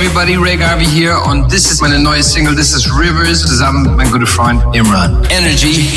everybody, Ray Garvey hier und this ist meine neue Single, this is Rivers, zusammen mit meinem guten Freund Imran. Energy